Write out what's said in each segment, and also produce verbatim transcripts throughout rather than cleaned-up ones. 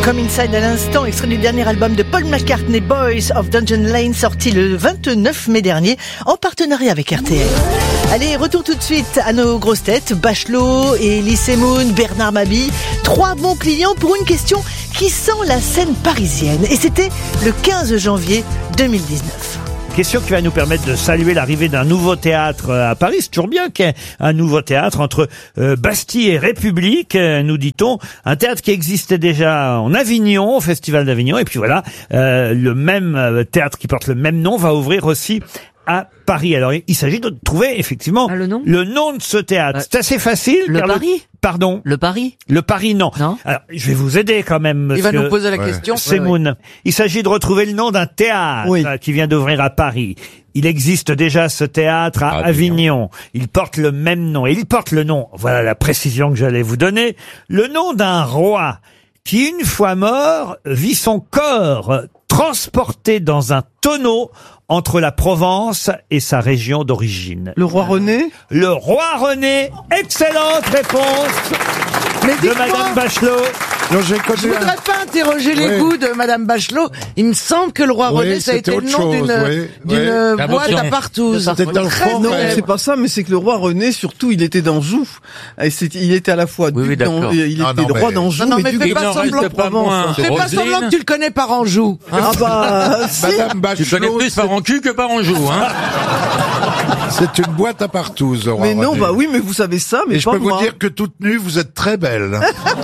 Come Inside à l'instant, extrait du dernier album de Paul McCartney, Boys of Dungeon Lane, sorti le vingt-neuf mai dernier, en partenariat avec R T L. Allez, retour tout de suite à nos grosses têtes, Bachelot, Elie Moon, Bernard Mabille, trois bons clients pour une question qui sent la scène parisienne. Et c'était le quinze janvier deux mille dix-neuf. Question qui va nous permettre de saluer l'arrivée d'un nouveau théâtre à Paris. C'est toujours bien qu'il y ait un nouveau théâtre entre euh, Bastille et République, euh, nous dit-on. Un théâtre qui existait déjà en Avignon, au Festival d'Avignon. Et puis voilà, euh, le même euh, théâtre qui porte le même nom va ouvrir aussi à Paris. Alors, il s'agit de trouver effectivement ah, le, nom le nom de ce théâtre. Euh, C'est assez facile. Le Paris le... Pardon. Le Paris. Le Paris, non. Non. Alors, je vais vous aider quand même, monsieur. Il va nous poser la ouais. question. C'est Moon. Ouais, ouais. Il s'agit de retrouver le nom d'un théâtre oui. qui vient d'ouvrir à Paris. Il existe déjà ce théâtre à Avignon. Avignon. Il porte le même nom. Et il porte le nom, voilà la précision que j'allais vous donner, le nom d'un roi qui, une fois mort, vit son corps transporté dans un tonneau entre la Provence et sa région d'origine. Le roi René ? Le roi René. Excellente réponse Mais de Madame Bachelot. Non, je ne voudrais un... pas interroger les oui. goûts de Madame Bachelot. Il me semble que le roi oui, René, ça a été le nom d'une oui, d'une oui. boîte à partouze. C'était un fort. Non, c'est pas ça, mais c'est que le roi René, surtout, il était d'Anjou. Et il était à la fois oui, oui, dans, il ah, était non, le roi mais... d'Anjou. Non, non, mais, mais fais pas semblant de Provence. Fais pas semblant que tu le connais par Anjou. Ah bah, Madame Bachelot. Tu connais plus par Ancu que par Anjou, hein. C'est une boîte à partouze, roi Mais non, René. bah oui, mais vous savez ça, mais Et pas je peux moi. vous dire que toute nue, vous êtes très belle.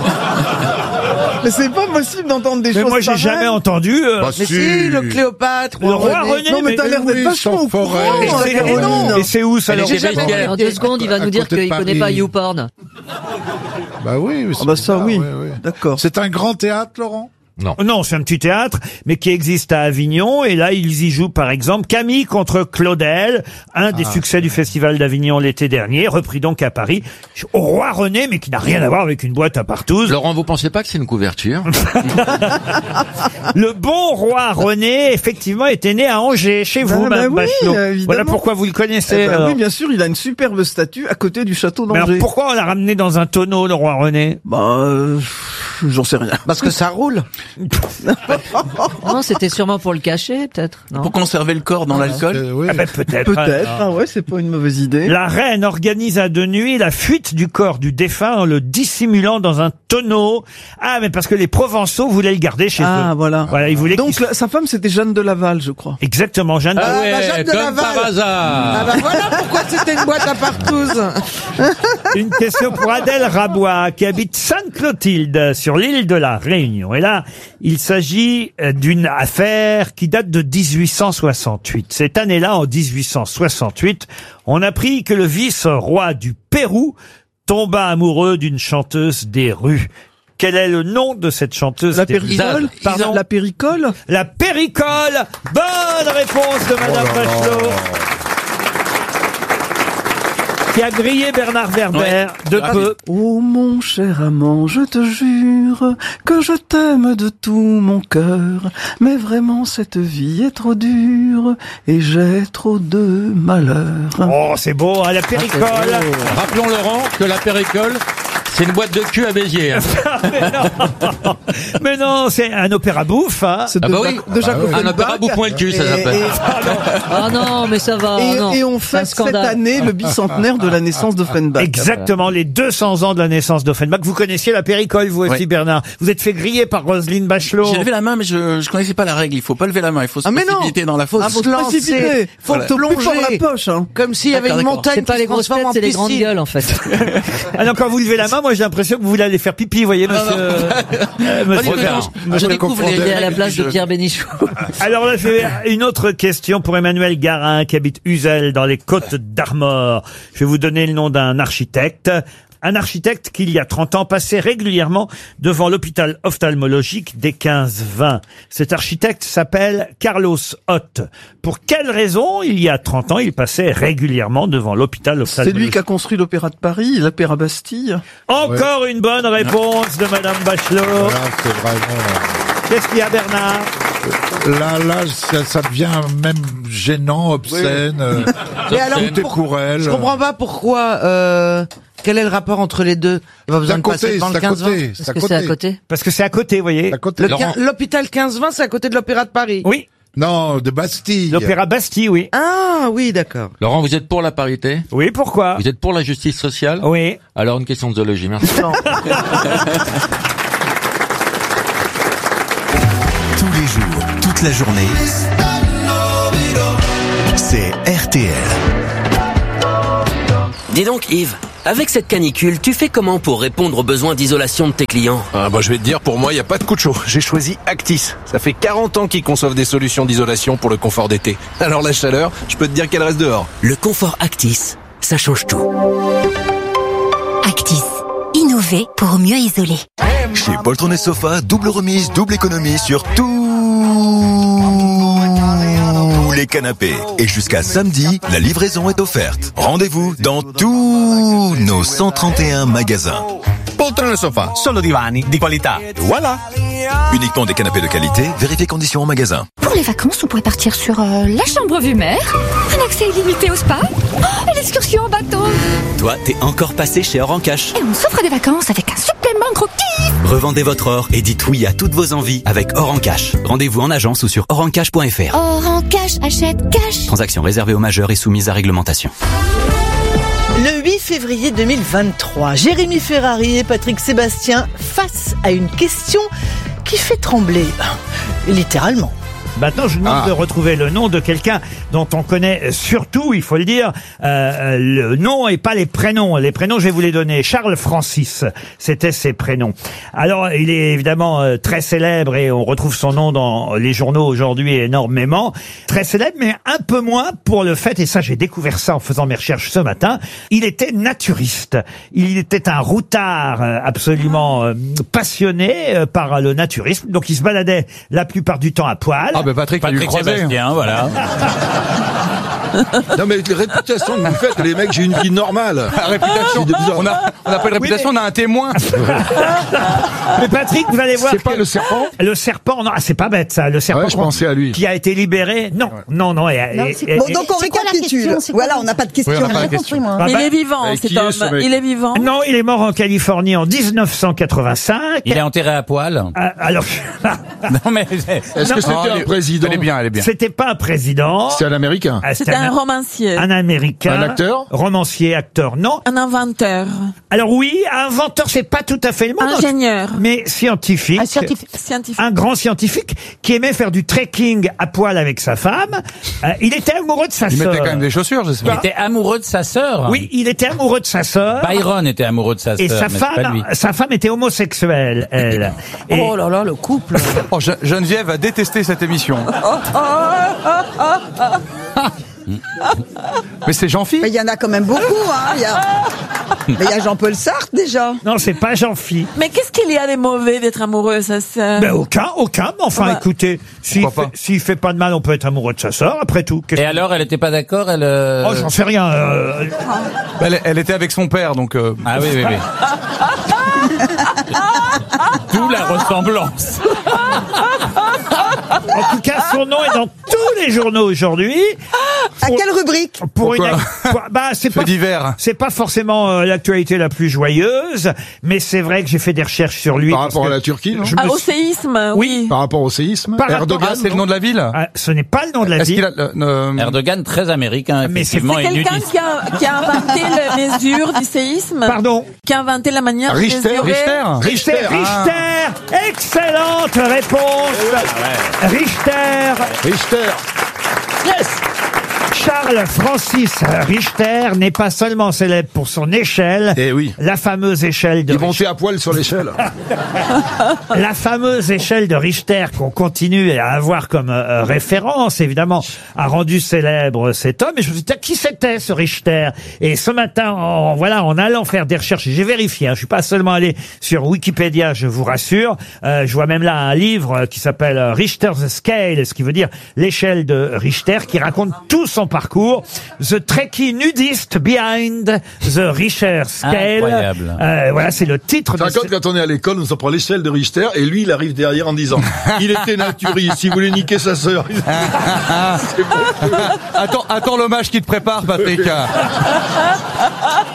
Mais c'est pas possible d'entendre des mais choses moi, j'ai pareilles. jamais entendu. Euh... Bah, mais si, si, le Cléopâtre, le roi René. René non, mais t'as l'air d'être oui, vachement au courant. Et, non. Et c'est où ça? Alors, jamais... En deux secondes, il va nous dire qu'il connaît pas YouPorn. Bah oui. Ah bah ça, oui. oui, oui. D'accord. C'est un grand théâtre, Laurent? Non. Non, c'est un petit théâtre, mais qui existe à Avignon. Et là, ils y jouent, par exemple, Camille contre Claudel, un des ah, succès du Festival d'Avignon l'été dernier, repris donc à Paris, au roi René, mais qui n'a rien à voir avec une boîte à partouze. Laurent, vous pensez pas que c'est une couverture? Le bon roi René, effectivement, était né à Angers, chez vous, bah, Mme bah Bachelot. Oui, voilà pourquoi vous le connaissez. Eh ben, oui, bien sûr, il a une superbe statue à côté du château d'Angers. Mais alors, pourquoi on l'a ramené dans un tonneau, le roi René? Bah, euh, j'en sais rien. Parce que ça roule. Non, c'était sûrement pour le cacher, peut-être. Non. Pour conserver le corps dans ah, l'alcool. Euh, oui. Ah ben, peut-être. Peut-être. Ah ouais, c'est pas une mauvaise idée. La reine organisa de nuit la fuite du corps du défunt en le dissimulant dans un tonneau. Ah, mais parce que les Provençaux voulaient le garder chez ah, eux. Ah, voilà. Voilà, ils voulaient. Donc, la, sa femme, c'était Jeanne de Laval, je crois. Exactement, Jeanne. Ah, de... ouais, bah, Jeanne de comme Laval. par hasard. Ah bah voilà pourquoi c'était une boîte à partouze. Une question pour Adèle Rabois, qui habite Sainte-Clotilde, sur l'île de la Réunion. Et là, il s'agit d'une affaire qui date de dix-huit cent soixante-huit. Cette année-là, en dix-huit cent soixante-huit, on apprit que le vice-roi du Pérou tomba amoureux d'une chanteuse des rues. Quel est le nom de cette chanteuse? La Péricole? Pardon? La Péricole? La Péricole. Bonne réponse de Madame oh Bachelot. Qui a grillé Bernard Werber ouais. de ah, peu. Oh mon cher amant, je te jure que je t'aime de tout mon cœur, mais vraiment cette vie est trop dure et j'ai trop de malheur. Oh, c'est beau, hein, la Péricole. Ah, rappelons Laurent que la Péricole, c'est une boîte de cul à Béziers. Hein. mais non, mais non, c'est un opéra bouffe. Hein. C'est de, ah bah oui. de Jacques ah, un opéra bouffe point le cul, ça s'appelle. Ah non, mais ça va. Et, non. et on fête cette année le bicentenaire de la naissance d'Offenbach. Exactement, les deux cents ans de la naissance d'Offenbach. Vous connaissiez la Péricole, vous aussi, oui. Bernard. Vous êtes fait griller par Roselyne Bachelot. J'ai levé la main, mais je je connaissais pas la règle. Il faut pas lever la main, il faut se ah précipiter dans la fosse. Ah, faut se lancer. Faut voilà. te plonger fort la poche, hein. Comme s'il y avait une montagne. C'est pas les grosses têtes, c'est les grandes gueules, en fait. Alors quand vous levez la main, moi j'ai l'impression que vous voulez aller faire pipi, vous voyez, monsieur. euh, monsieur Bernard. Je découvre les à la place de Pierre Bénichou. Alors là, j'ai une autre question pour Emmanuel Garin, qui habite Uzel, dans les Côtes d'Armor. Je vais vous donner le nom d'un architecte. Un architecte qui, il y a trente ans, passait régulièrement devant l'hôpital ophtalmologique des quinze vingt. Cet architecte s'appelle Carlos Hott. Pour quelle raison, il y a trente ans, il passait régulièrement devant l'hôpital ophtalmologique? C'est lui qui a construit l'Opéra de Paris, l'Opéra Bastille. Encore ouais. Une bonne réponse de Madame Bachelot. Voilà, c'est vraiment... Qu'est-ce qu'il y a, Bernard? Là, là, ça, ça devient même gênant, obscène. Oui. Mais alors, tout est pour elle. Je comprends pas pourquoi... Euh... Quel est le rapport entre les deux? Il va besoin de passer devant le quinze vingt. Parce que c'est à côté. Parce que c'est à côté, vous voyez. Le quin- L'hôpital quinze vingt, c'est à côté de l'Opéra de Paris. Oui. Non, de Bastille. L'Opéra Bastille, oui. Ah oui, d'accord. Laurent, vous êtes pour la parité? Oui, pourquoi? Vous êtes pour la justice sociale? Oui. Alors une question de zoologie, merci. Tous les jours, toute la journée, c'est R T L. Dis donc Yves, avec cette canicule, tu fais comment pour répondre aux besoins d'isolation de tes clients? Ah bah je vais te dire, pour moi, il n'y a pas de coup de chaud. J'ai choisi Actis. Ça fait quarante ans qu'ils conçoivent des solutions d'isolation pour le confort d'été. Alors la chaleur, je peux te dire qu'elle reste dehors. Le confort Actis, ça change tout. Actis, innover pour mieux isoler. Chez Poltron et Sofa, double remise, double économie sur tous les canapés. Et jusqu'à samedi, la livraison est offerte. Rendez-vous dans tous nos cent trente et un magasins. Poltron e Sofa, solo divani di qualità. Voilà. Uniquement des canapés de qualité, vérifiez conditions en magasin. Pour les vacances, on pourrait partir sur euh, la chambre vue mer, un accès illimité au spa, oh, et l'excursion en bateau. Toi, t'es encore passé chez Or en Cash. Et on s'offre des vacances avec un supplément gros kiff. Revendez votre or et dites oui à toutes vos envies avec Or en Cash. Rendez-vous en agence ou sur or en cash point f r. Or en Cash, achète cash. Transaction réservée aux majeurs et soumise à réglementation. Le huit février deux mille vingt-trois, Jérémy Ferrari et Patrick Sébastien face à une question qui fait trembler, littéralement. Maintenant, je demande Ah. de retrouver le nom de quelqu'un dont on connaît surtout, il faut le dire, euh, le nom et pas les prénoms. Les prénoms, je vais vous les donner. Charles Francis, c'était ses prénoms. Alors, il est évidemment euh, très célèbre et on retrouve son nom dans les journaux aujourd'hui énormément. Très célèbre, mais un peu moins pour le fait, et ça j'ai découvert ça en faisant mes recherches ce matin, il était naturiste. Il était un routard euh, absolument euh, passionné euh, par le naturisme. Donc il se baladait la plupart du temps à poil. Ah ben Patrick, Patrick Sébastien, voilà. Non mais les réputations que vous faites, les mecs, j'ai une vie normale. La réputation, on a, on n'a pas de réputation, Oui, mais- on a un témoin. Mais Patrick, vous allez voir. C'est pas que- le serpent? Le serpent, non, ah, c'est pas bête ça. Le serpent Ouais, je pensais à lui. qui a été libéré. Non, non, non. et- et- et- Bon, donc on C'est quoi la récapitule. question, c'est quoi Voilà, on n'a pas de question. Oui, on n'a pas J'ai de rien question. compris, moi. Ah Mais bah, il est vivant, et cet qui est homme. ce mec Il est vivant. Non, il est mort en Californie en dix-neuf cent quatre-vingt-cinq. Il est enterré à poil. Ah, alors, Non mais Est-ce Non, que c'était Oh, un elle est- président? Elle est bien, elle est bien. c'était pas un président. C'est un américain. Ah, C'était un romancier. un Américain. Un acteur? Romancier, acteur, non. Un inventeur. Alors oui, inventeur, c'est pas tout à fait le mot. non, Ingénieur. Mais scientifique. Un scientifique. Scientifique. Un grand scientifique qui aimait faire du trekking à poil avec sa femme. Euh, il était amoureux de sa Il sœur. mettait quand même des chaussures, je sais il pas. était amoureux de sa sœur. Oui, il était amoureux de sa sœur. Byron était amoureux de sa sœur. Et sa mais c'est pas femme, lui. sa femme était homosexuelle, elle. Et Oh là là, le couple. Oh, Je- Geneviève a détesté cette émission. Mais c'est Jean-Philippe. Mais il y en a quand même beaucoup, hein. Il y a... Mais il y a Jean-Paul Sartre, déjà. non, c'est pas Jean-Phi. Mais qu'est-ce qu'il y a de mauvais d'être amoureux, ça c'est... Ben aucun, aucun. Mais enfin, Ah bah. écoutez, s'il Pourquoi fait, pas s'il fait pas de mal, on peut être amoureux de sa sœur. Après tout. Qu'est-ce Et que- alors, elle était pas d'accord, elle. euh, Oh, j'en sais rien. euh, Elle, elle était avec son père, donc. euh, Ah oui, oui, oui. D'où la ressemblance. En tout cas, son nom est dans tous les journaux aujourd'hui. À quelle rubrique? Pour une, Pourquoi pour- bah, c'est Fait pas, divers. c'est pas forcément euh, l'actualité la plus joyeuse, mais c'est vrai que j'ai fait des recherches sur lui. Par parce rapport à que la Turquie, non? je Ah, me au suis- séisme, oui. Par rapport au séisme? Par rapport- Erdogan? Ah, c'est le nom de la ville. Ah, ce n'est pas le nom de la Est-ce qu'il ville. a le- le- Erdogan, très américain, Mais c'est- effectivement, C'est et quelqu'un nudiste. qui a, qui a inventé les mesures du séisme. Pardon. Qui a inventé la manière Richter, de mesurer. Richter. Richter, Ah. Richter, excellente réponse. Richter, Richter. yes. Charles Francis Richter n'est pas seulement célèbre pour son échelle, Eh oui. la fameuse échelle de Il montait à poil sur l'échelle. la fameuse échelle de Richter qu'on continue à avoir comme euh, référence, évidemment, a rendu célèbre cet homme. Et je me suis dit, qui c'était ce Richter? Et ce matin, en, voilà, en allant faire des recherches, j'ai vérifié, hein, je suis pas seulement allé sur Wikipédia, je vous rassure. Euh, je vois même là un livre qui s'appelle Richter's Scale, ce qui veut dire l'échelle de Richter, qui raconte tout son parcours. The Trekkie Nudist Behind the Richter Scale. Incroyable. Euh, voilà, c'est le titre Tu de te racontes, quand on est à l'école, on s'en prend l'échelle de Richter, et lui, il arrive derrière en disant, il était naturiste, il voulait niquer sa sœur. Attends, attends l'hommage qui te prépare, Patrick.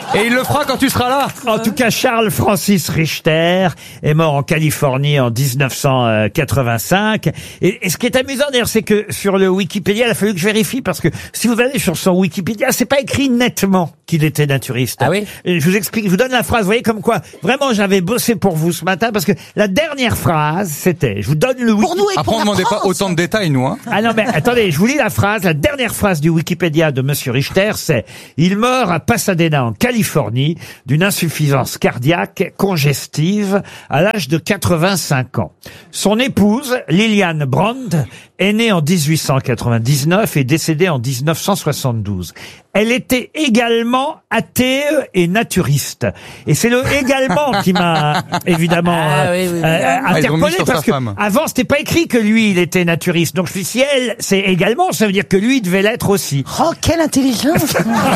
Et il le fera quand tu seras là. En tout cas, Charles Francis Richter est mort en Californie en dix-neuf cent quatre-vingt-cinq. Et, et ce qui est amusant d'ailleurs, c'est que sur le Wikipédia, il a fallu que je vérifie parce que si vous allez sur son Wikipédia, c'est pas écrit nettement qu'il était naturiste. Ah oui? Et je vous explique, je vous donne la phrase, vous voyez comme quoi, vraiment j'avais bossé pour vous ce matin parce que la dernière phrase, c'était, je vous donne le Wikipédia. Après, on ne demandait pas autant de détails, nous. Hein. Ah non, mais attendez, je vous lis la phrase. La dernière phrase du Wikipédia de Monsieur Richter, c'est « Il meurt à Pasadena, en Californie, d'une insuffisance cardiaque congestive à l'âge de quatre-vingt-cinq ans. Son épouse, Lillian Brand, est née en dix-huit cent quatre-vingt-dix-neuf et décédée en dix-neuf cent soixante-douze. Elle était également athée et naturiste. Et c'est le également qui m'a évidemment Ah, oui, oui, oui. euh, Ah, ils ont mis interpellé sur parce sa que femme. avant c'était pas écrit que lui il était naturiste. Donc je me suis dit, si elle c'est également, ça veut dire que lui il devait l'être aussi. Oh, quelle intelligence.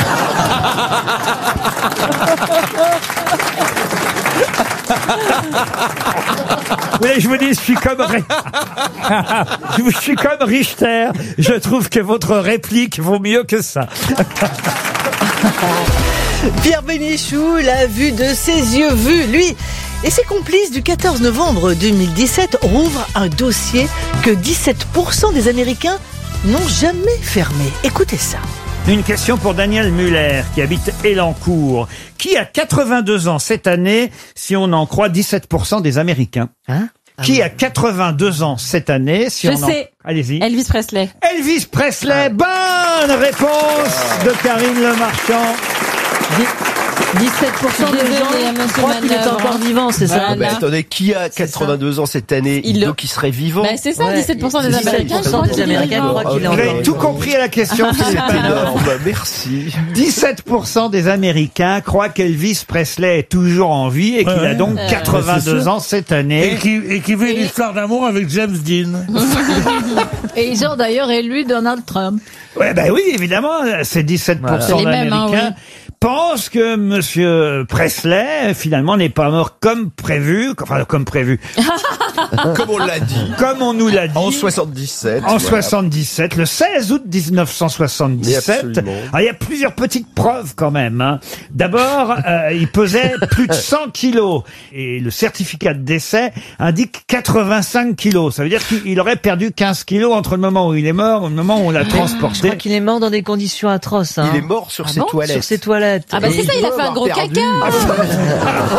Oui, je vous dis, je suis comme Ri- je suis comme Richter. Je trouve que votre réplique vaut mieux que ça. Pierre Bénichou l'a vu de ses yeux vus, lui. Et ses complices du quatorze novembre deux mille dix-sept rouvrent un dossier que dix-sept pour cent des Américains n'ont jamais fermé. Écoutez ça. Une question pour Daniel Muller, qui habite Elancourt, qui a quatre-vingt-deux ans cette année, si on en croit dix-sept pour cent des Américains. Hein? Qui a quatre-vingt-deux ans cette année, si Je on en... sais. Allez-y. Elvis Presley. Elvis Presley, bonne réponse de Karine Le Marchand. dix-sept pour cent des Désolée, gens monsieur croient qu'il est Manœuvre. encore vivant, c'est ça? Voilà. Mais attendez, qui a quatre-vingt-deux ans cette année? Il Il le- veut qu'il serait vivant. Bah, c'est ça, Ouais, dix-sept pour cent des dix-sept Américains pour cent croient des qu'il est Américains vivant. croient qu'il est Vous avez encore tout vivant. compris à la question, Philippe C'est Pinot. énorme, merci. dix-sept pour cent des Américains croient qu'Elvis Presley est toujours en vie et qu'il Ouais. a donc Euh, quatre-vingt-deux ans cette année. Et qui, et qui vit une histoire d'amour avec James Dean. Et ils ont d'ailleurs élu Donald Trump. Ouais, ben oui, évidemment, c'est dix-sept pour cent Voilà. Les mêmes, hein, d'Américains pensent que Monsieur Presley, finalement, n'est pas mort comme prévu, enfin, comme prévu, Comme on l'a dit. comme on nous l'a dit. En soixante-dix-sept. En voilà. soixante-dix-sept, le seize août mille neuf cent Mais soixante-dix-sept. absolument. Alors, il y a plusieurs petites preuves quand même. Hein. D'abord, euh, il pesait plus de cent kilos et le certificat de décès indique quatre-vingt-cinq kilos. Ça veut dire qu'il aurait perdu quinze kilos entre le moment où il est mort et le moment où on l'a Je transporté. crois qu'il est mort dans des conditions atroces. Hein. Il est mort sur Ah ses bon toilettes. Sur ses toilettes. Ah bah Et- c'est ça, il a doit fait un gros avoir perdu. caca.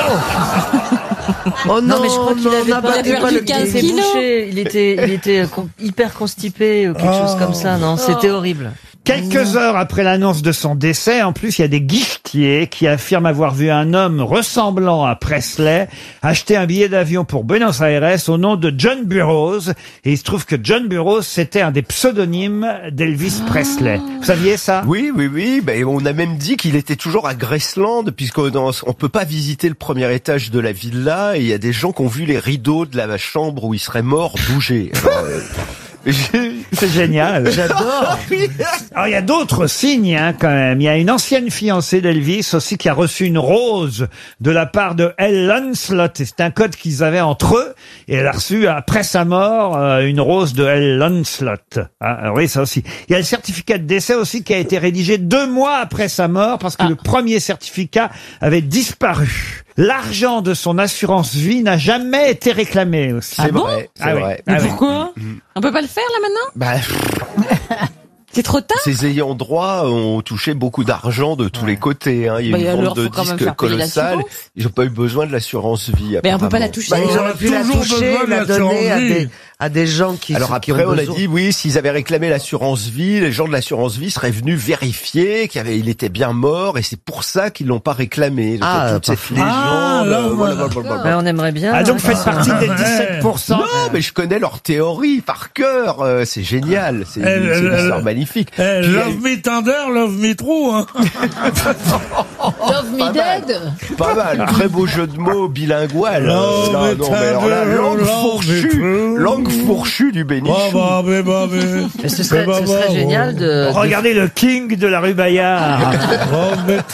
Oh Non, mais je crois qu'il non, avait pas, n'abattez il a pas perdu le quinze il était kilos. bouché, il était, il était euh, con- hyper constipé ou quelque chose comme ça. Non, c'était horrible. Quelques heures après l'annonce de son décès, en plus, il y a des guichetiers qui affirment avoir vu un homme ressemblant à Presley acheter un billet d'avion pour Buenos Aires au nom de John Burroughs. Et il se trouve que John Burroughs, c'était un des pseudonymes d'Elvis Presley. Vous saviez ça? Oui, oui, oui. Ben, on a même dit qu'il était toujours à Graceland, puisqu'on on peut pas visiter le premier étage de la villa, et il y a des gens qui ont vu les rideaux de la chambre où il serait mort bouger. Alors, euh, C'est génial. J'adore. Alors, il y a d'autres signes, hein, quand même. Il y a une ancienne fiancée d'Elvis aussi qui a reçu une rose de la part de Elle Lancelot. Et c'est un code qu'ils avaient entre eux. Et elle a reçu, après sa mort, euh, une rose de Elle Lancelot. Hein, alors oui, ça aussi. Il y a le certificat de décès aussi qui a été rédigé deux mois après sa mort parce que le premier certificat avait disparu. L'argent de son assurance vie n'a jamais été réclamé aussi. C'est vrai, c'est Ah oui. vrai. Mais Ah oui. pourquoi On peut pas le faire là maintenant Bah, C'est trop tard. Ses ayants droit ont touché beaucoup d'argent de tous les côtés. Hein. Il y a Bah, eu une alors, vente de faut quand même disques faire payer colossale. l'assurance. Ils n'ont pas eu besoin de l'assurance vie. Mais on peut pas la apparemment. toucher. Bah, ils On auraient a pu la toujours toucher, besoin de la donner à l'assurance des, vie. à des gens qui, Alors qui après, ont on a besoin. dit oui, s'ils avaient réclamé l'assurance vie, les gens de l'assurance vie seraient venus vérifier qu'il avait, il était bien mort, et c'est pour ça qu'ils l'ont pas réclamé. Donc, Ah, toute cette parfait. légende. Ah, là, euh, voilà, voilà. voilà, voilà. Ben, on aimerait bien. Ah, donc hein. faites partie des dix-sept pour cent. Non, mais je connais leur théorie par cœur. euh, C'est génial. C'est Elle- c'est une elle- histoire magnifique. Eh, Puis, love me tender, love me true. Hein. Love me pas mal. dead. Pas mal, très beau jeu de mots bilingual. Love Là, me non, mais alors là, tender, langue love me fourchue, true. langue fourchue du Bah, Bénichou. bah, mais, bah, mais. Mais ce serait, Bah, ce bah, serait bah, génial de. de- Regardez le king de la rue Bayard. Love me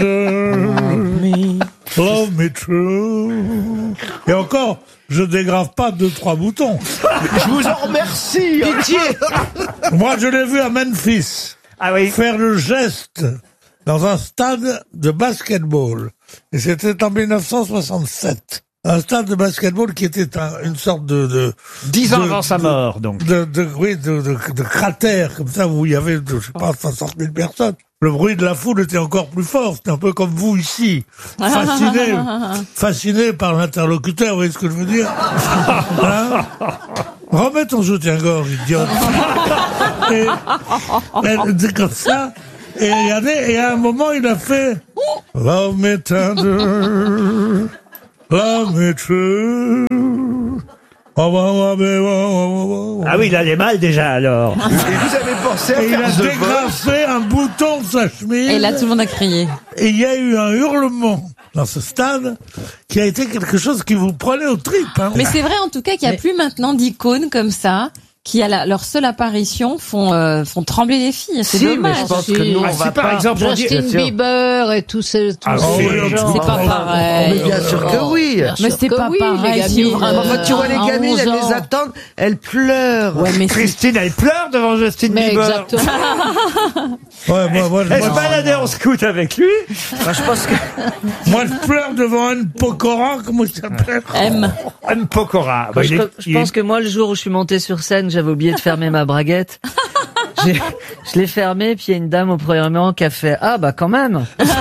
tender, love me true. Et encore, je dégrave pas deux, trois boutons. Je vous en remercie. Moi, je l'ai vu à Memphis. Ah oui. Faire le geste dans un stade de basketball. Et c'était en dix-neuf cent soixante-sept. Un stade de basketball qui était un, une sorte de... de Dix ans de, avant sa de, mort, donc. De, de, oui, de, de, de cratère, comme ça, où il y avait, je sais pas, cinq cent mille personnes. Le bruit de la foule était encore plus fort. C'était un peu comme vous ici. Fasciné, fasciné par l'interlocuteur, vous voyez ce que je veux dire? Hein? Remets ton soutien-gorge, idiote. Et, c'est comme ça. Et il y a des, et à un moment, il a fait Love me tender, love me true. Ah oui, il allait mal déjà alors. Et vous avez pensé à et faire il a The dégrafé un bouton de sa chemise. Et là, tout le monde a crié. Et il y a eu un hurlement dans ce stade qui a été quelque chose qui vous prenait aux tripes. Hein. Mais c'est vrai en tout cas qu'il n'y a plus maintenant d'icônes comme ça qui à la, leur seule apparition font euh, font trembler les filles. C'est Si, dommage. mais je pense Si. que nous, on Ah, va si par pas- exemple on dit- Justin Bieber et tous ces, tous Ah, ces oui, gens. C'est pas pareil. Mais bien sûr que oui. Bien Mais sûr c'est que pas oui, pareil, les si gamines. vraiment- Enfin, tu vois les à gamines, elles onze les ans. attendent, elles pleurent. Ouais, mais Christine, elle pleure devant Justin Mais Bieber. exactement. Ouais, moi, moi, Elle se moi, baladait en scout avec lui. Moi, je pense que moi, je pleure devant Anne Pokora, comment il s'appelle? M. Anne Pokora. Bah, je, il est- je il pense est- que moi, le jour où je suis monté sur scène, j'avais oublié de fermer ma braguette. J'ai- Je l'ai fermé, puis il y a une dame au premier rang qui a fait « Ah, bah quand même !»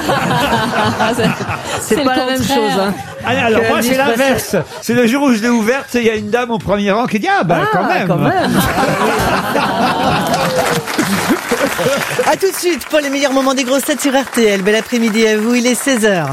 C'est le pas la même contraire. chose, hein. Ah, alors Que moi elle c'est dise pas l'inverse. C'est le jour où je l'ai ouverte, il y a une dame au premier rang qui dit ah bah Ah, quand même. quand même. À tout de suite pour les meilleurs moments des grosses têtes sur R T L. Bel après-midi à vous, il est seize heures.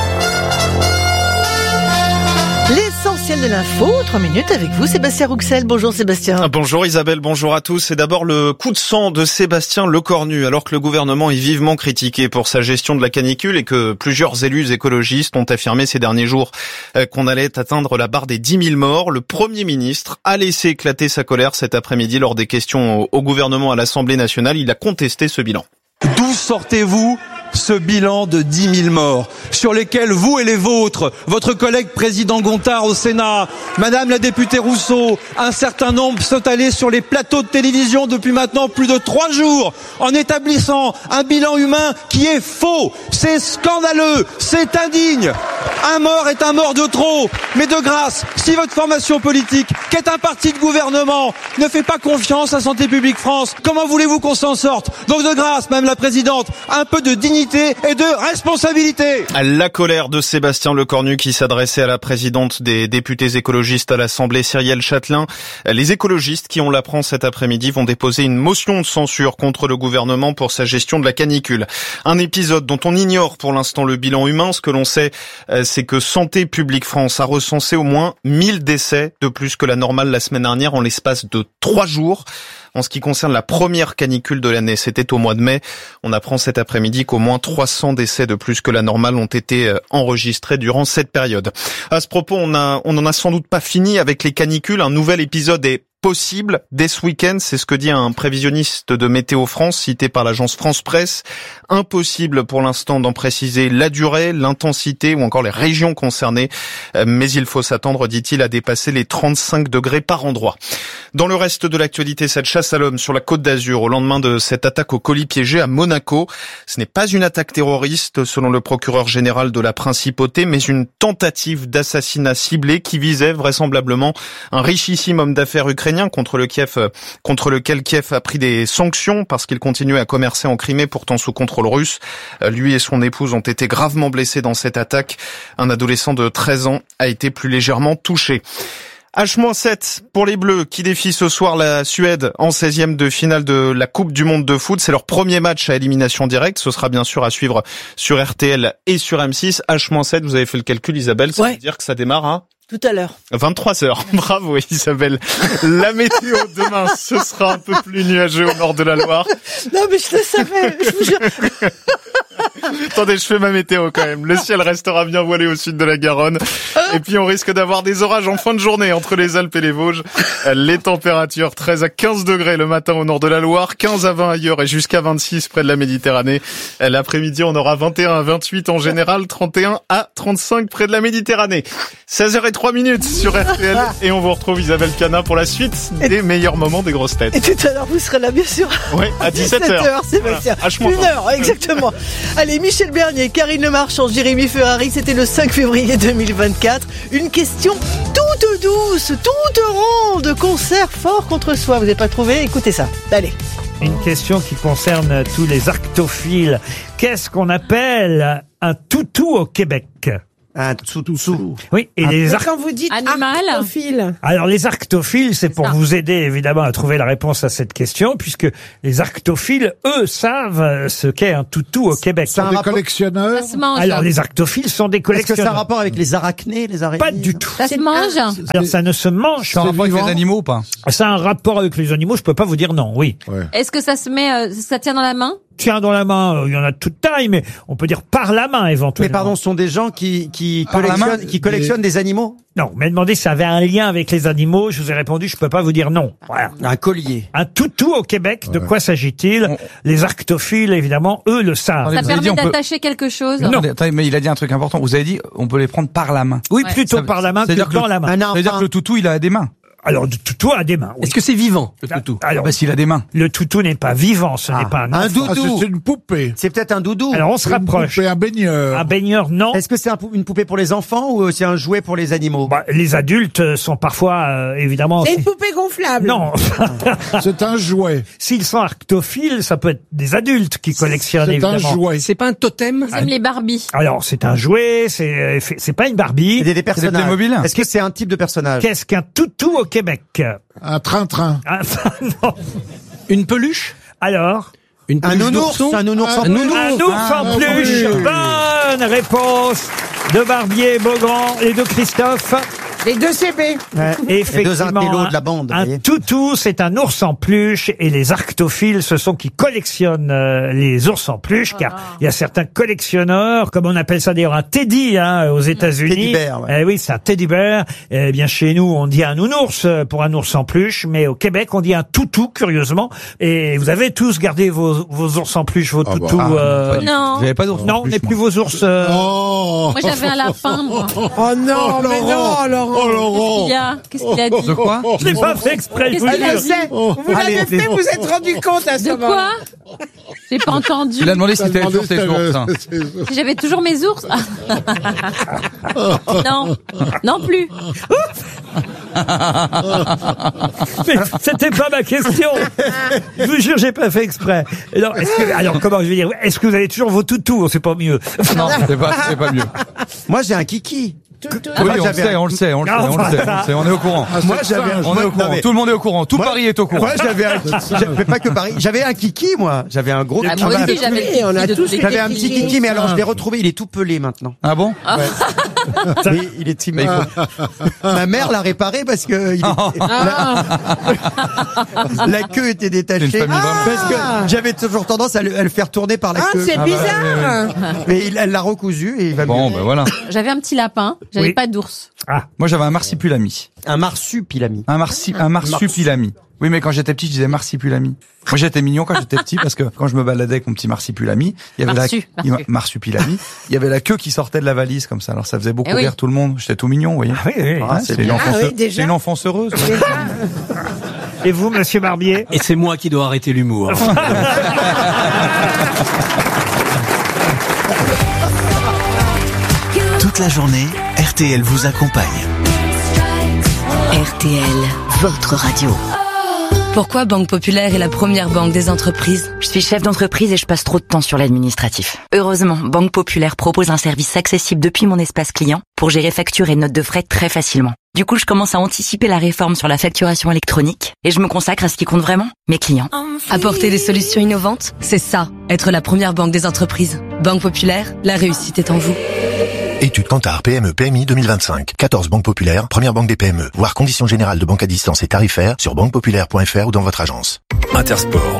L'essentiel de l'info, trois minutes avec vous, Sébastien Rouxel. Bonjour Sébastien. Bonjour Isabelle, bonjour à tous. C'est d'abord le coup de sang de Sébastien Lecornu, alors que le gouvernement est vivement critiqué pour sa gestion de la canicule et que plusieurs élus écologistes ont affirmé ces derniers jours qu'on allait atteindre la barre des dix mille morts. Le Premier ministre a laissé éclater sa colère cet après-midi lors des questions au gouvernement à l'Assemblée nationale. Il a contesté ce bilan. D'où sortez-vous ce bilan de dix mille morts, sur lesquels vous et les vôtres, votre collègue président Gontard au Sénat, madame la députée Rousseau, un certain nombre sont allés sur les plateaux de télévision depuis maintenant plus de trois jours, en établissant un bilan humain qui est faux. C'est scandaleux, c'est indigne. Un mort est un mort de trop. Mais de grâce, si votre formation politique, qui est un parti de gouvernement, ne fait pas confiance à Santé publique France, comment voulez-vous qu'on s'en sorte? Donc de grâce, madame la présidente, un peu de dignité et de responsabilité. La colère de Sébastien Lecornu qui s'adressait à la présidente des députés écologistes à l'Assemblée, Cyrielle Châtelain. Les écologistes qui, on l'apprend cet après-midi, vont déposer une motion de censure contre le gouvernement pour sa gestion de la canicule. Un épisode dont on ignore pour l'instant le bilan humain. Ce que l'on sait, c'est que Santé publique France a recensé au moins mille décès de plus que la normale la semaine dernière en l'espace de trois jours. En ce qui concerne la première canicule de l'année, c'était au mois de mai. On apprend cet après-midi qu'au moins trois cents décès de plus que la normale ont été enregistrés durant cette période. À ce propos, on a, on n'en a sans doute pas fini avec les canicules. Un nouvel épisode est possible dès ce week-end, c'est ce que dit un prévisionniste de Météo France cité par l'agence France Presse. Impossible pour l'instant d'en préciser la durée, l'intensité ou encore les régions concernées, mais il faut s'attendre, dit-il, à dépasser les trente-cinq degrés par endroit. Dans le reste de l'actualité, cette chasse à l'homme sur la Côte d'Azur au lendemain de cette attaque au colis piégé à Monaco. Ce n'est pas une attaque terroriste selon le procureur général de la Principauté, mais une tentative d'assassinat ciblé qui visait vraisemblablement un richissime homme d'affaires ukrainien contre le Kiev, contre lequel Kiev a pris des sanctions parce qu'il continuait à commercer en Crimée, pourtant sous contrôle russe. Lui et son épouse ont été gravement blessés dans cette attaque. Un adolescent de treize ans a été plus légèrement touché. H sept pour les Bleus qui défient ce soir la Suède en seizième de finale de la Coupe du Monde de foot. C'est leur premier match à élimination directe. Ce sera bien sûr à suivre sur R T L et sur M six. H sept, vous avez fait le calcul Isabelle, ça Ouais. veut dire que ça démarre à Tout à l'heure. vingt-trois heures. Bravo Isabelle. La météo demain, ce sera un peu plus nuageux au nord de la Loire. Non mais je le savais, je vous jure. Attendez, je fais ma météo quand même. Le ciel restera bien voilé au sud de la Garonne. Et puis on risque d'avoir des orages en fin de journée entre les Alpes et les Vosges. Les températures treize à quinze degrés le matin au nord de la Loire, quinze à vingt ailleurs et jusqu'à vingt-six près de la Méditerranée. L'après-midi, on aura vingt et un à vingt-huit en général, trente et un à trente-cinq près de la Méditerranée. seize heures zéro trois minutes sur R T L et on vous retrouve Isabelle Cana pour la suite des meilleurs moments des grosses têtes. Et tout à l'heure, vous serez là, bien sûr. Oui, à dix-sept heures. Sébastien. Voilà. Une heure, exactement. Allez, Michel Bernier, Karine Le Marchand, Jérémy Ferrari, c'était le cinq février deux mille vingt-quatre. Une question toute douce, toute ronde, concert fort contre soi. Vous n'avez pas trouvé? Écoutez ça. Allez. Une question qui concerne tous les arctophiles. Qu'est-ce qu'on appelle un toutou au Québec? Un toutou. Oui, et Ah, les mais arc- quand vous dites Animal. arctophile, Alors les arctophiles, c'est pour vous aider évidemment à trouver la réponse à cette question, puisque les arctophiles, eux, savent euh, ce qu'est un toutou au Québec. C'est un Des rapport- collectionneurs. Ça se mange. Alors les arctophiles sont des est-ce que ça a un collectionneurs. rapport avec les arachnées, les araignées? Pas du tout. Ça se mange. Alors ça ne se mange Ça a un pas. rapport avec les animaux ou pas? Ça a un rapport avec les animaux, je peux pas vous dire non, oui. Est-ce que ça se met, euh, ça tient dans la main? Tiens dans la main, euh, il y en a de toute taille, mais on peut dire par la main éventuellement. Mais pardon, ce sont des gens qui, qui Par la main, collectionnent, qui collectionnent des animaux? Non, vous m'avez demandé si ça avait un lien avec les animaux, je vous ai répondu, je peux pas vous dire non. Voilà. Un collier. Un toutou au Québec, de quoi s'agit-il? Les arctophiles, évidemment, eux le savent. Attendez, Ça vous avez permet dit, on peut- d'attacher quelque chose. Non. Attendez, attendez, mais il a dit un truc important. Vous avez dit, on peut les prendre par la main. Oui, Ouais. plutôt Ça- par la main que c'est-à-dire que dans le- la main. Un Ça veut dire enfant. que le toutou, il a des mains. Alors, le toutou a des mains. Oui. Est-ce que c'est vivant, le toutou? Alors, Bah, s'il a des mains. le toutou n'est pas vivant, ce n'est pas un Un enfant. Ah, doudou. c'est une poupée. C'est peut-être un doudou. Alors, on se C'est une rapproche. poupée, un baigneur. Un baigneur, non. Est-ce que c'est un pou- une poupée pour les enfants ou c'est un jouet pour les animaux? Bah, les adultes euh, sont parfois, euh, évidemment... C'est une poupée gonflable. Non. C'est un jouet. S'ils sont arctophiles, ça peut être des adultes qui collectionnent, C'est un évidemment. jouet. C'est pas un totem? Ils aiment les Barbies. Alors, c'est un jouet, c'est euh, fait- c'est pas une Barbie. C'est des, des personnages. Playmobil. Est-ce que c'est un type de personnage? Qu'est-ce qu'un toutou au Québec? Un train-train. Ah, non. Une peluche? Alors Une Un peluche nounours, d'ourson? un nounours en Un peluche. nounours. Un ours Ah, en peluche. oui. Bonne réponse de Barbier, Beaugrand et de Christophe. Les deux C B. Effectivement, Les deux intellos de la bande. vous un voyez. toutou, c'est un ours en peluche, et les arctophiles, ce sont qui collectionnent euh, les ours en peluche, car il y a certains collectionneurs, comme on appelle ça d'ailleurs un teddy hein, aux États-Unis. Teddy bear, ouais. Eh oui, c'est un teddy bear. Eh bien, chez nous, on dit un nounours euh, pour un ours en peluche, mais au Québec, on dit un toutou, curieusement. Et vous avez tous gardé vos, vos ours en peluche, vos Ah bah. toutous. Ah, euh, pas du tout. Non. Vous avez pas d'ours en non, peluche, n'est plus moi. vos ours. euh, Oh. Moi, j'avais un lapin, moi. Oh non, mais non, Laurent. Oh, Laurent. Qu'est-ce qu'il y a? Qu'est-ce qu'il a dit? De quoi? Je l'ai pas fait exprès, je vous Qu'est-ce le qu'il a jure. dit? Vous Allez, l'avez fait, c'est- vous êtes rendu compte à ce De moment. quoi? J'ai pas entendu. Il a demandé si T'as t'avais demandé toujours tes si ours. hein. t'avais- J'avais toujours mes ours. Non, non plus. Mais c'était pas ma question. Je vous jure, j'ai pas fait exprès. Alors, est-ce que, alors comment je vais dire? Est-ce que vous avez toujours vos toutous? C'est pas mieux. Non, c'est pas, c'est pas mieux. Moi, j'ai un kiki. Oui, Moi, on le j'avais sait, un- on le sait, on le sait, Non, on le sait, ça- on le sait, on est au courant. Moi, j'avais un On est au Non, courant. mais- Tout le monde est au courant. Tout Moi- Paris est au courant. Moi, j'avais un kiki. J'avais pas que Paris. J'avais un kiki, moi. J'avais un gros Ah, kiki. moi aussi, j'avais le kiki on a de tous tous les J'avais un petit kikis. kiki, mais alors je l'ai retrouvé. Il est tout pelé maintenant. Ah bon? Mais il est timide. Ma mère l'a réparé parce que il était- la... la queue était détachée. C'est une famille vraiment. Parce que j'avais toujours tendance à le, à le faire tourner par la Ah, queue. c'est bah, bizarre. Mais il- elle l'a recousu et il va Bon, mieux. ben voilà. J'avais un petit lapin. J'avais Oui. pas d'ours. Ah, Moi, j'avais un marsipulami. Un marsupilami. Un marsi, un marsupilami. Oui, mais quand j'étais petit, je disais marsipulami. Moi, j'étais mignon quand j'étais petit parce que quand je me baladais avec mon petit marsipulami, il y avait Marsu, la, marsu. il- marsupilami, il y avait la queue qui sortait de la valise comme ça. Alors ça faisait beaucoup Eh oui. rire tout le monde. J'étais tout mignon, vous voyez. oui, oui. Ah, c'est une bien. enfance, Ah oui, déjà. c'est une enfance heureuse. Et vous, monsieur Barbier? Et c'est moi qui dois arrêter l'humour. Toute la journée, R T L vous accompagne. R T L, votre radio. Pourquoi Banque Populaire est la première banque des entreprises? Je suis chef d'entreprise et je passe trop de temps sur l'administratif. Heureusement, Banque Populaire propose un service accessible depuis mon espace client pour gérer factures et notes de frais très facilement. Du coup, je commence à anticiper la réforme sur la facturation électronique et je me consacre à ce qui compte vraiment, mes clients. Apporter des solutions innovantes, c'est ça, être la première banque des entreprises. Banque Populaire, la réussite est en vous. Étude Kantar P M E P M I deux mille vingt-cinq. quatorze banques populaires, première banque des P M E. Voir conditions générales de banque à distance et tarifaires sur banque populaire point f r ou dans votre agence. Intersport.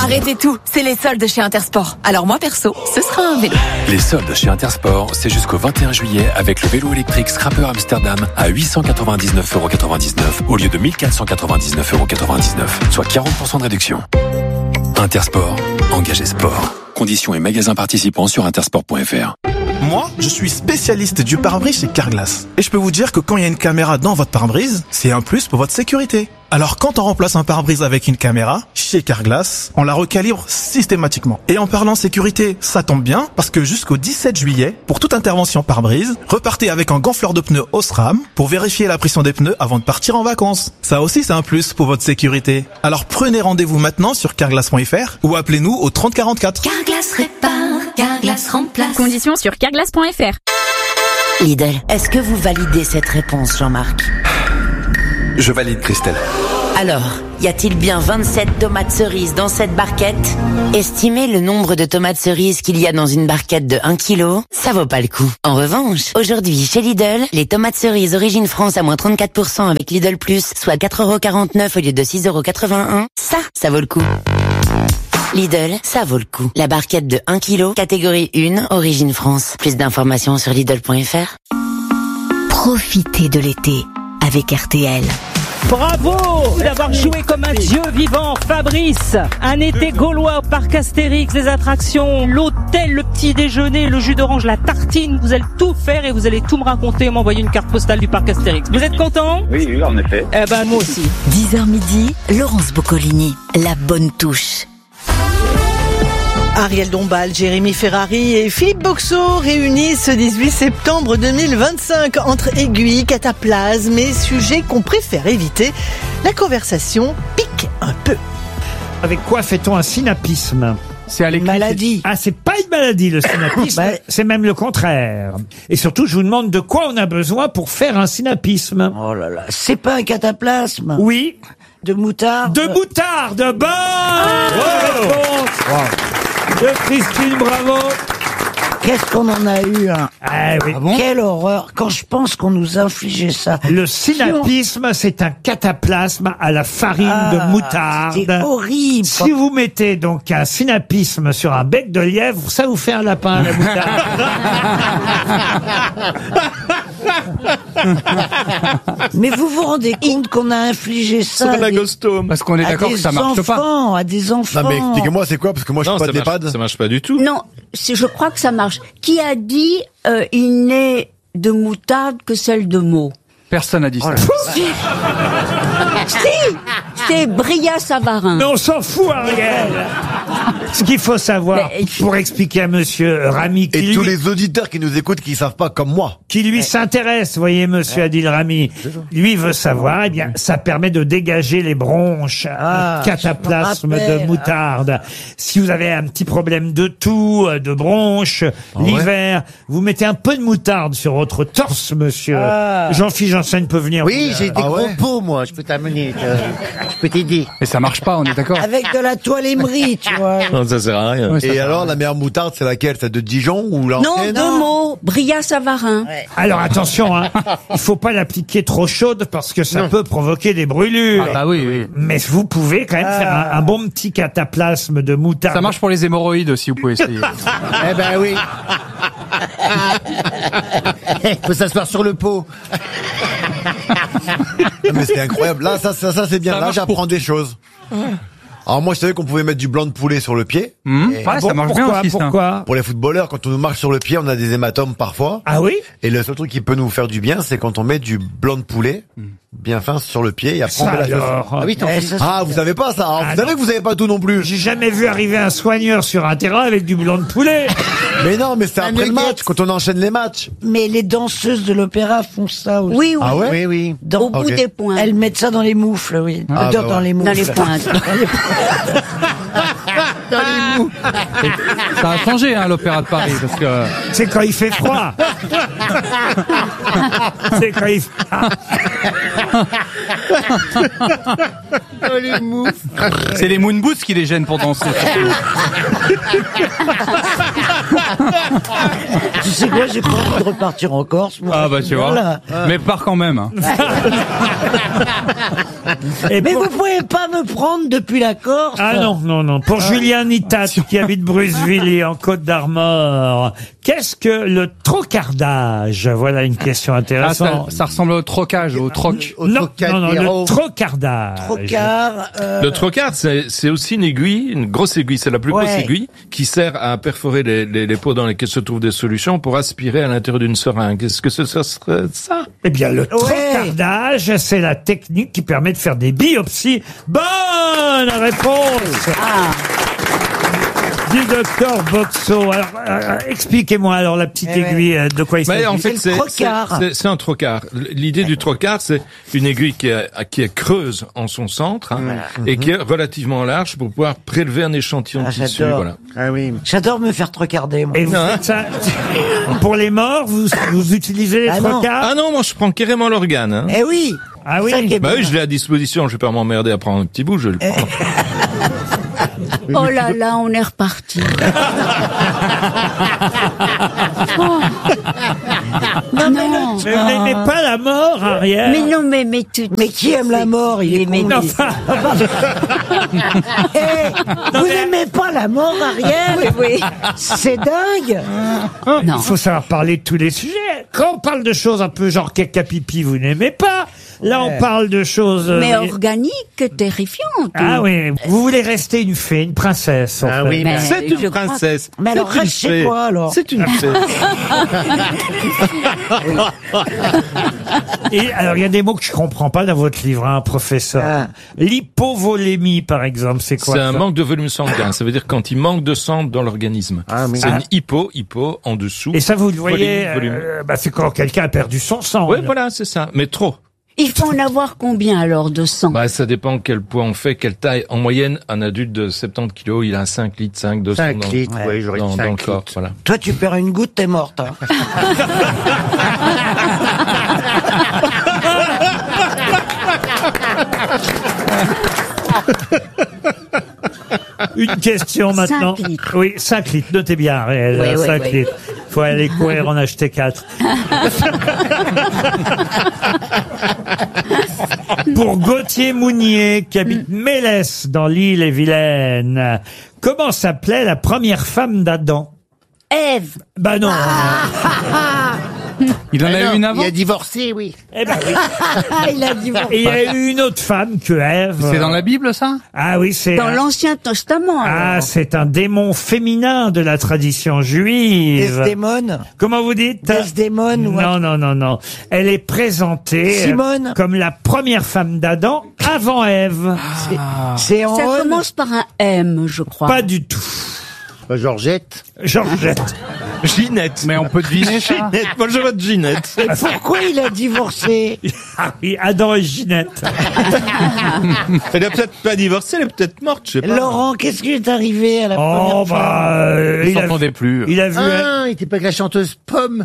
Arrêtez tout, c'est les soldes chez Intersport. Alors moi perso, ce sera un vélo. Les soldes chez Intersport, c'est jusqu'au vingt et un juillet avec le vélo électrique Scrapper Amsterdam à huit cent quatre-vingt-dix-neuf euros quatre-vingt-dix-neuf au lieu de mille quatre cent quatre-vingt-dix-neuf euros quatre-vingt-dix-neuf, soit quarante pour cent de réduction. Intersport, engagé sport. Conditions et magasins participants sur intersport point f r. Moi, je suis spécialiste du pare-brise chez Carglass. Et je peux vous dire que quand il y a une caméra dans votre pare-brise, c'est un plus pour votre sécurité. Alors quand on remplace un pare-brise avec une caméra, chez Carglass, on la recalibre systématiquement. Et en parlant sécurité, ça tombe bien, parce que jusqu'au dix-sept juillet, pour toute intervention pare-brise, repartez avec un gonfleur de pneus Osram pour vérifier la pression des pneus avant de partir en vacances. Ça aussi, c'est un plus pour votre sécurité. Alors prenez rendez-vous maintenant sur carglass point f r ou appelez-nous au trente quarante-quatre. Carglass répare, Carglass remplace. Conditions sur carglass point f r. Lidl, est-ce que vous validez cette réponse, Jean-Marc? Je valide, Christelle. Alors, y a-t-il bien vingt-sept tomates cerises dans cette barquette? Estimez le nombre de tomates cerises qu'il y a dans une barquette de un kilo, ça vaut pas le coup. En revanche, aujourd'hui, chez Lidl, les tomates cerises Origine France à moins trente-quatre pour cent avec Lidl Plus, soit quatre euros quarante-neuf au lieu de six euros quatre-vingt-un, ça, ça vaut le coup. Lidl, ça vaut le coup. La barquette de un kilo, catégorie un, Origine France. Plus d'informations sur lidl point f r. Profitez de l'été avec R T L. Bravo d'avoir joué comme un dieu vivant, Fabrice. Un été gaulois au parc Astérix, les attractions, l'hôtel, le petit déjeuner, le jus d'orange, la tartine. Vous allez tout faire et vous allez tout me raconter et m'envoyer une carte postale du parc Astérix. Vous êtes content? Oui, oui, en effet. Eh ben, moi aussi. dix heures midi, Laurence Boccolini, la bonne touche. Ariel Dombal, Jérémy Ferrari et Philippe Boxeau réunis ce dix-huit septembre deux mille vingt-cinq entre aiguilles, cataplasmes et sujets qu'on préfère éviter. La conversation pique un peu. Avec quoi fait-on un synapisme? C'est à l'écrit. Maladie. Ah, c'est pas une maladie, le synapisme. C'est même le contraire. Et surtout, je vous demande de quoi on a besoin pour faire un synapisme. Oh là là, c'est pas un cataplasme? Oui. De moutarde? De moutarde, bonne ah réponse wow. de Christine, bravo. Qu'est-ce qu'on en a eu, hein? Ah, oui. Ah bon? Quelle horreur, quand je pense qu'on nous infligeait ça. Le synapisme, c'est un cataplasme à la farine ah, de moutarde. C'est horrible. Si vous mettez donc un synapisme sur un bec de lièvre, ça vous fait un lapin à la moutarde. Mais vous vous rendez compte qu'on a infligé ça à des, parce qu'on est d'accord que ça marche enfants, pas. À des enfants. Non mais expliquez-moi c'est quoi parce que moi je suis pas d'EHPAD. Ça marche pas du tout. Non, je crois que ça marche. Qui a dit euh, il n'est de moutarde que celle de Meaux? Personne n'a dit ça. Si, si, c'est Bria Savarin. Mais on s'en fout, Ariel. Ce qu'il faut savoir, mais, pour expliquer à monsieur Rami... Et qui tous lui, les auditeurs qui nous écoutent, qui savent pas comme moi. Qui lui s'intéresse, voyez, monsieur Adil Rami. Lui veut savoir, eh bien, ça permet de dégager les bronches, ah, cataplasme de moutarde. Si vous avez un petit problème de toux, de bronches, ah, l'hiver, ouais. vous mettez un peu de moutarde sur votre torse, monsieur. Ah. Jean-Philippe Janssen peut venir. Oui, j'ai des ah, gros ouais. pots, moi, je peux t'amener, je peux t'aider. Mais ça marche pas, on est d'accord. Avec de la toile émerie, tu vois. Non, ça sert à rien. Ouais, et alors, la meilleure moutarde, c'est laquelle? Celle de Dijon ou l'ancienne? Non, deux mots. Bria Savarin. Ouais. Alors, attention, hein. Il faut pas l'appliquer trop chaude parce que ça non. peut provoquer des brûlures. Ah bah oui, oui. Mais vous pouvez quand même ah. faire un, un bon petit cataplasme de moutarde. Ça marche pour les hémorroïdes aussi, vous pouvez essayer. Eh ben oui. Faut s'asseoir sur le pot. Mais c'est incroyable. Là, ça, ça, ça c'est bien. Ça Là, j'apprends pour... des choses. Alors moi, je savais qu'on pouvait mettre du blanc de poulet sur le pied. Mmh. Et... Ouais, bon, ça marche pourquoi, bien aussi, pourquoi Pour les footballeurs, quand on nous marche sur le pied, on a des hématomes parfois. Ah oui. Et le seul truc qui peut nous faire du bien, c'est quand on met du blanc de poulet mmh. bien fin sur le pied et après on met la sauce. Ah oui, eh, ah, vous savez pas ça. Alors, ah, vous savez que vous savez pas tout non plus. J'ai jamais vu arriver un soigneur sur un terrain avec du blanc de poulet. Mais non, mais c'est après le match, quand on enchaîne les matchs. Mais les danseuses de l'opéra font ça aussi. Oui, oui. Ah ouais oui, oui. Dans, Au okay. bout des points. Elles mettent ça dans les moufles, oui. Ah, dans, bah dans ouais. les moufles. Dans les pointes. Dans les pointes. Dans les moufles. Ça a changé, hein, l'opéra de Paris, parce que... C'est quand il fait froid. C'est quand il fait... Dans les moufles. C'est les moon boots qui les gênent pour danser. Tu sais quoi, j'ai pas envie de repartir en Corse, moi. Ah bah tu vois. Voilà. Mais pars quand même. Hein. Et Mais pour- vous pouvez pas me prendre depuis la Corse. Ah non, non, non. Pour Julien Nitat, qui habite Brucevilliers, en Côte d'Armor, qu'est-ce que le trocardage? Voilà une question Ah, ça, intéressante. ça ressemble au trocage, au troc. non, non, non, le trocardage. Trocard. euh, Le trocard, c'est c'est aussi une aiguille, une grosse aiguille, c'est la plus grosse Ouais. aiguille, qui sert à perforer les, les, les pots dans lesquels se trouvent des solutions pour aspirer à l'intérieur d'une seringue. Est-ce que ce, ce serait ça? Eh bien, le trocardage, c'est la technique qui permet de faire des biopsies. Bonne réponse du docteur Boxo. Alors, euh, expliquez-moi alors la petite Eh ouais. aiguille, euh, de quoi il s'agit. Mais en fait, c'est c'est- c'est- c'est un trocard. L'idée du trocard, c'est une aiguille qui est, qui est creuse en son centre hein, et qui est relativement large pour pouvoir prélever un échantillon de tissu. j'adore. Voilà. Ah oui. J'adore me faire trocarder, moi. Et vous faites ça pour les morts, vous, vous utilisez les Ah non. trocards? Ah non, moi je prends carrément l'organe. Hein. Eh oui. Ah oui. Ça qui est Bah bien. oui, je l'ai à disposition. Je vais pas m'emmerder à prendre un petit bout. Je vais le prends. Oh là là, on est reparti. Oh. Non, mais, Non. Mais vous n'aimez pas la mort, Ariel? Mais non, mais mais tu. mais qui aime la mort? Il est con. Non, enfin, Eh, vous n'aimez pas la mort, Ariel? Oui. C'est dingue. il faut savoir parler de tous les sujets. Quand on parle de choses un peu genre caca pipi, vous n'aimez pas. Là, on parle de choses... euh, Mais organique, terrifiante. Ah oui, vous voulez rester une fée, une princesse. En Ah fait. oui, Mais c'est je une crois- princesse. Mais alors, C'est une c'est fée. quoi, alors? C'est une fée. Et alors, il y a des mots que je comprends pas dans votre livre, hein, professeur. Ah. L'hypovolémie, par exemple, c'est quoi C'est un ça manque de volume sanguin. Ça veut dire quand il manque de sang dans l'organisme. oui. C'est Ah. une hypo, hypo en dessous. Et ça, vous le voyez, Volume, volume. euh, bah, c'est quand quelqu'un a perdu son sang. Oui, voilà, c'est ça. Mais trop. Il faut en avoir combien alors de sang? Bah, ça dépend quel poids on fait, quelle taille. En moyenne, un adulte de soixante-dix kilos, il a cinq litres, cinq, deux cents cinq dans, litres, ouais, j'aurais dit dans, cinq dans le corps. litres. Voilà. Toi, tu perds une goutte, t'es morte. Hein. Une question maintenant. Cinq litres. Oui, cinq litres. Notez bien, réel. Oui, oui, cinq oui. litres. Faut aller courir en acheter quatre. Pour Gauthier Mounier, qui habite Mélès dans l'île-et-Vilaine, comment s'appelait la première femme d'Adam? Ève. Bah non. Il en a eu une avant? Il a divorcé, oui. Eh ben oui. Il a divorcé. Et il y a eu une autre femme que Ève. C'est dans la Bible, ça? Ah oui, c'est... Dans un- l'Ancien Testament. Ah, alors. c'est un démon féminin de la tradition juive. Desdémone. Comment vous dites? Desdémone ou Non, non, non, non. Elle est présentée euh, Simone. comme la première femme d'Adam avant Ève. C'est en Ça on. commence par un M, je crois. Pas du tout. Georgette. Georgette. Ginette. Mais on peut deviner ça. Ginette. Moi, je vois Ginette. Et pourquoi il a divorcé? Ah oui, Adam et Ginette. Elle a peut-être pas divorcé, elle est peut-être morte, je sais pas. Laurent, qu'est-ce qui est arrivé à la Oh, première bah, femme? euh, Ils il, a, s'entendaient plus. il a vu... Ah, il était pas avec la chanteuse Pomme.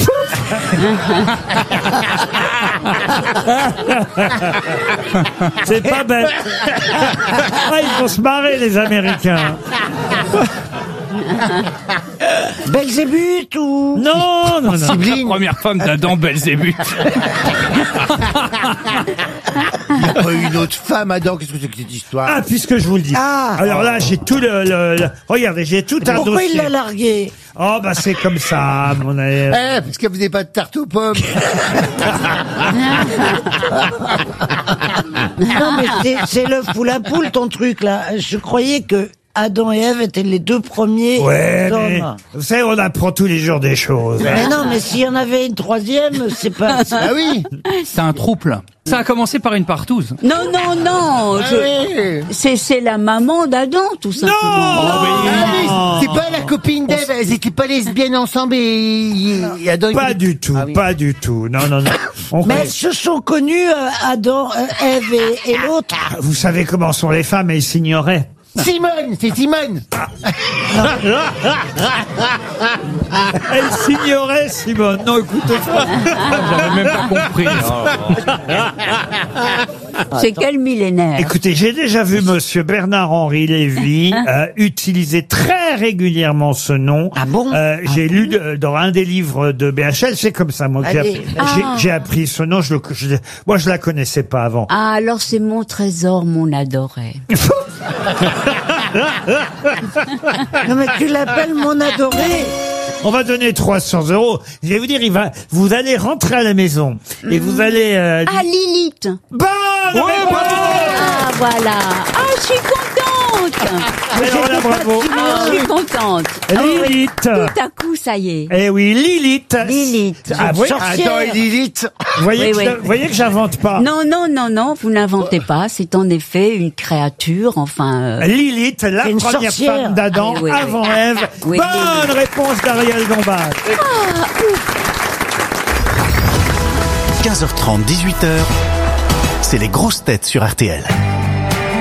C'est pas bête. Ah, ils vont se marrer, les Américains. Belzébuth ou? Non, non, non. La première femme d'Adam, Belzébuth. Il n'y a pas eu une autre femme, Adam. Qu'est-ce que c'est que cette histoire? Ah, puisque je vous le dis. Ah. Alors là, j'ai tout le... le- le- Regardez, j'ai tout un Pourquoi dossier. il l'a largué? Oh, bah c'est comme ça, mon ami. Eh, parce que vous n'avez pas de tarte aux pommes. Non, mais c'est- c'est l'œuf ou la poule, ton truc, là. Je croyais que Adam et Ève étaient les deux premiers Ouais, mais hommes. vous savez, on apprend tous les jours des choses. Mais non, mais s'il y en avait une troisième, c'est pas... Ah oui. C'est un trouble. Ça a commencé par une partouze. Non, non, non. je- C'est c'est la maman d'Adam, tout simplement. Ah, c'est pas la copine d'Ève, elles étaient pas lesbiennes ensemble et, et Adam. Pas du tout, pas du tout. Non, non, non. On Mais connaît- elles se sont connues, euh, Adam, euh, Ève et, et l'autre. Vous savez comment sont les femmes, elles s'ignoraient. Simone, c'est Simone. Elle s'ignorait, Simone. Non, écoutez, j'avais même pas compris. C'est quel millénaire? Écoutez, j'ai déjà vu Monsieur Bernard-Henri Lévy euh, utiliser très régulièrement ce nom. Ah bon? Euh, J'ai lu de- dans un des livres de B H L, c'est comme ça, moi, que j'ai Allez. appris, Ah. j'ai- j'ai appris ce nom. Je le, je- moi, je la connaissais pas avant. Ah, alors c'est mon trésor, mon adoré. Non mais tu l'appelles mon adoré. On va donner trois cents euros. Je vais vous dire, il va, vous allez rentrer à la maison et vous allez. Euh, Ah, Lilith. Bonne réponse. Ah, voilà. Ah, je suis contente. Alors là, bravo. Ah, je suis contente. Lilith. Tout à coup, ça y est. Eh oui, Lilith. Lilith. Ah, vous voyez, Sorcière. Attends, Lilith. vous voyez, Oui, que, oui. je- vous voyez que j'invente pas. Non, non, non, non, vous n'inventez pas. C'est en effet une créature, enfin... euh, Lilith, la C'est une première sorcière. femme d'Adam Ah, oui, oui, avant oui. Ève. Oui, Bonne Lilith. réponse d'Ariel Dombal. quinze heures trente, dix-huit heures, c'est les grosses têtes sur R T L.